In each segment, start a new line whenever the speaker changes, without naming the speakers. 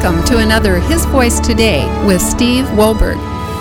Welcome to another His Voice Today with Steve Wohlberg.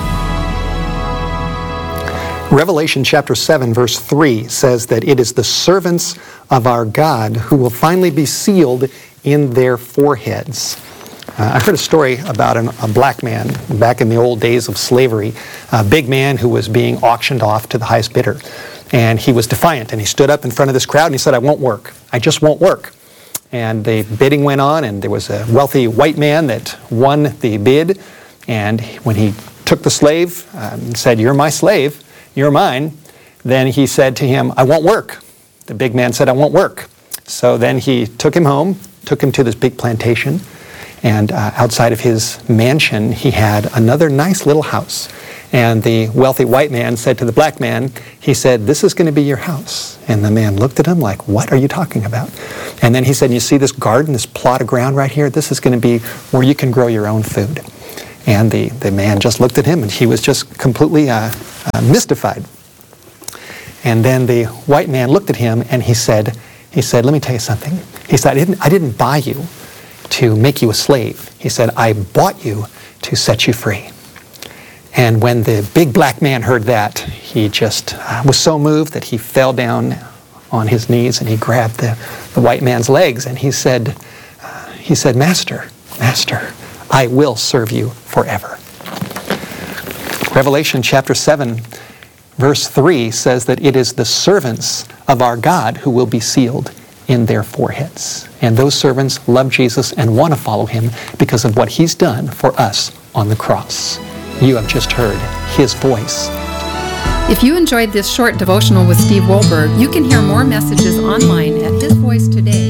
Revelation chapter 7 verse 3 says that it is the servants of our God who will finally be sealed in their foreheads. I heard a story about a black man back in the old days of slavery, a big man who was being auctioned off to the highest bidder. And he was defiant, and he stood up in front of this crowd and he said, "I won't work. I just won't work." And the bidding went on, and there was a wealthy white man that won the bid. And when he took the slave and said, "You're my slave, you're mine," then he said to him, "I won't work." The big man said, "I won't work." So then he took him home, took him to this big plantation, and outside of his mansion, he had another nice little house. And the wealthy white man said to the black man, he said, "This is going to be your house." And the man looked at him like, "What are you talking about?" And then he said, "You see this garden, this plot of ground right here? This is going to be where you can grow your own food." And the man just looked at him, and he was just completely mystified. And then the white man looked at him, and he said, "Let me tell you something." He said, I didn't buy you to make you a slave." He said, "I bought you to set you free." And when the big black man heard that, he just was so moved that he fell down on his knees and he grabbed the white man's legs and he said, Master, I will serve you forever." Revelation chapter 7, verse 3 says that it is the servants of our God who will be sealed in their foreheads. And those servants love Jesus and want to follow him because of what he's done for us on the cross. You have just heard His Voice.
If you enjoyed this short devotional with Steve Wohlberg, you can hear more messages online at His Voice Today.